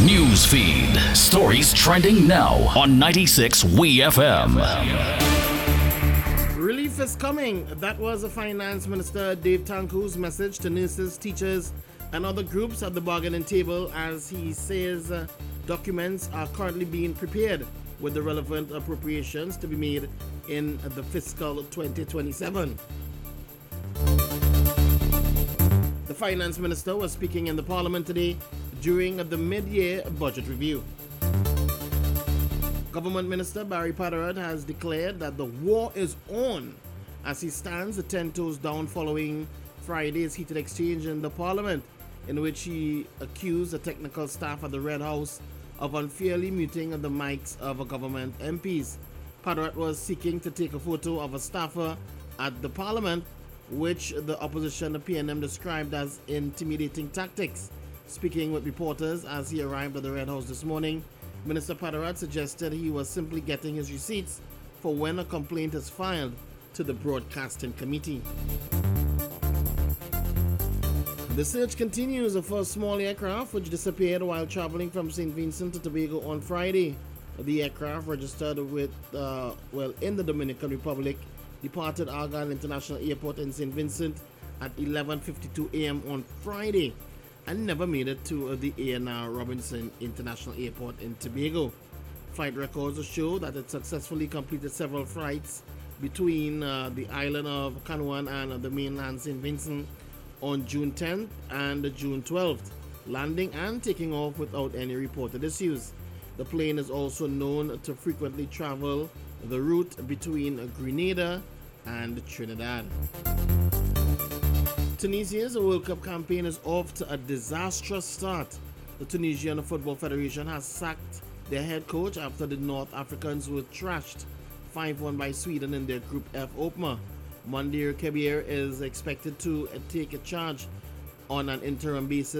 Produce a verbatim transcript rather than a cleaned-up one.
News feed. Stories trending now on ninety-six W E F M. Relief is coming. That was the Finance Minister Dave Tanku's message to nurses, teachers, and other groups at the bargaining table, as he says uh, documents are currently being prepared with the relevant appropriations to be made in the fiscal twenty twenty-seven. The Finance Minister was speaking in the Parliament today during the mid-year budget review. Government Minister Barry Patterson has declared that the war is on as he stands ten toes down following Friday's heated exchange in the Parliament, in which he accused the technical staff at the Red House of unfairly muting the mics of government M Ps. Patterson was seeking to take a photo of a staffer at the Parliament, which the opposition, the P N M, described as intimidating tactics. Speaking with reporters as he arrived at the Red House this morning, Minister Patterson suggested he was simply getting his receipts for when a complaint is filed to the Broadcasting Committee. The search continues for a small aircraft which disappeared while traveling from Saint Vincent to Tobago on Friday. The aircraft, registered with, uh, well, in the Dominican Republic, departed Argyle International Airport in Saint Vincent at eleven fifty-two a.m. on Friday and never made it to the A and R Robinson International Airport in Tobago. Flight records show that it successfully completed several flights between uh, the island of Canuan and the mainland Saint Vincent on June tenth and June twelfth, landing and taking off without any reported issues. The plane is also known to frequently travel the route between Grenada and Trinidad. Tunisia's World Cup campaign is off to a disastrous start. The Tunisian Football Federation has sacked their head coach after the North Africans were thrashed five one by Sweden in their Group F opener. Mondir Kebir is expected to take a charge on an interim basis